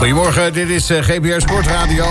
Goedemorgen, dit is GBR Sportradio.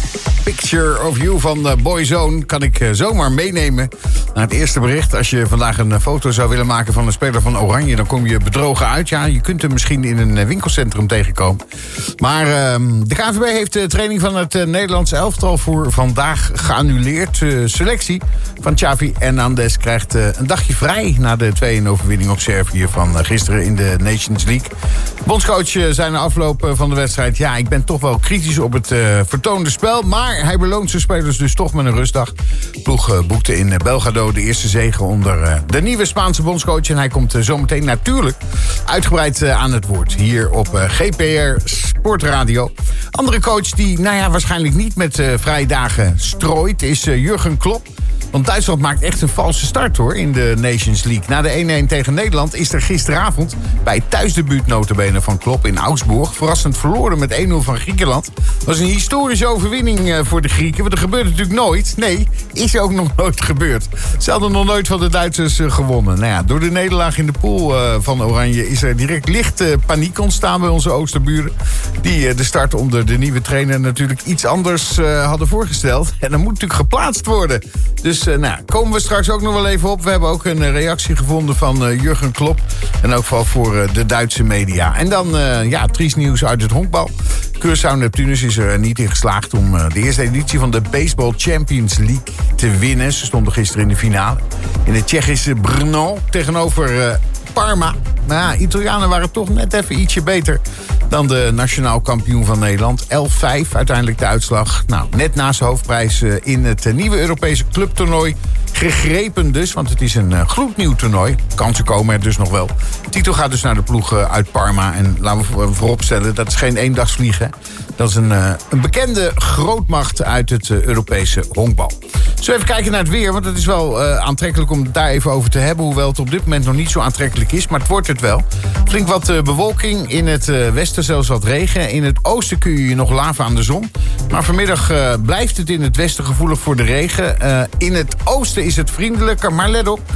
Picture of You van Boyzone kan ik zomaar meenemen naar het eerste bericht. Als je vandaag een foto zou willen maken van een speler van Oranje, dan kom je bedrogen uit. Ja, je kunt hem misschien in een winkelcentrum tegenkomen. Maar de KNVB heeft de training van het Nederlands elftal voor vandaag geannuleerd. Selectie van Xavi Hernandez krijgt een dagje vrij na de 2-1 overwinning op Servië van gisteren in de Nations League. Bondscoach zei na afloop van de wedstrijd: ja, ik ben toch wel kritisch op het vertoonde spel, maar hij beloont zijn spelers dus toch met een rustdag. De ploeg boekte in Belgrado de eerste zege onder de nieuwe Spaanse bondscoach. En hij komt zometeen natuurlijk uitgebreid aan het woord hier op GPR Sportradio. Andere coach die waarschijnlijk niet met vrije dagen strooit is Jurgen Klopp. Want Duitsland maakt echt een valse start hoor in de Nations League. Na de 1-1 tegen Nederland is er gisteravond bij het thuisdebuut notabene van Klopp in Augsburg verrassend verloren met 1-0 van Griekenland. Dat was een historische overwinning voor de Grieken. Want dat gebeurt natuurlijk nooit. Nee, is ook nog nooit gebeurd. Ze hadden nog nooit van de Duitsers gewonnen. Nou ja, door de nederlaag in de pool van Oranje is er direct licht paniek ontstaan bij onze oosterburen. Die de start onder de nieuwe trainer natuurlijk iets anders hadden voorgesteld. En dat moet natuurlijk geplaatst worden. Dus komen we straks ook nog wel even op. We hebben ook een reactie gevonden van Jurgen Klopp. En ook wel voor de Duitse media. En dan triest nieuws uit het honkbal. Curaçao Neptunus is er niet in geslaagd om de eerste editie van de Baseball Champions League te winnen. Ze stonden gisteren in de finale in het Tsjechische Brno tegenover Parma. Maar ja, Italianen waren toch net even ietsje beter dan de nationaal kampioen van Nederland. 11-5 uiteindelijk de uitslag. Nou, net naast de hoofdprijs in het nieuwe Europese clubtoernooi gegrepen dus. Want het is een gloednieuw toernooi. Kansen komen er dus nog wel. De titel gaat dus naar de ploeg uit Parma. En laten we vooropstellen, dat is geen eendagsvliegen. Dat is een bekende grootmacht uit het Europese honkbal. Zullen we even kijken naar het weer, want het is wel aantrekkelijk om het daar even over te hebben. Hoewel het op dit moment nog niet zo aantrekkelijk is, maar het wordt het wel. Flink wat bewolking, in het westen zelfs wat regen. In het oosten kun je nog laven aan de zon. Maar vanmiddag blijft het in het westen gevoelig voor de regen. In het oosten is het vriendelijker, maar let op.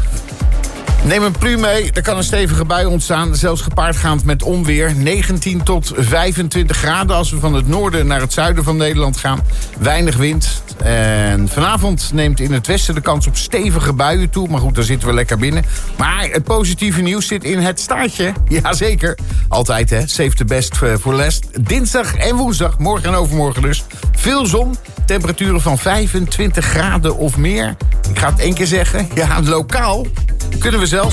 Neem een pluim mee, er kan een stevige bui ontstaan. Zelfs gepaardgaand met onweer. 19 tot 25 graden als we van het noorden naar het zuiden van Nederland gaan. Weinig wind. En vanavond neemt in het westen de kans op stevige buien toe. Maar goed, daar zitten we lekker binnen. Maar het positieve nieuws zit in het staartje. Jazeker. Altijd hè, save the best voor last. Dinsdag en woensdag, morgen en overmorgen dus. Veel zon, temperaturen van 25 graden of meer. Ik ga het één keer zeggen. Ja, lokaal kunnen we zelfs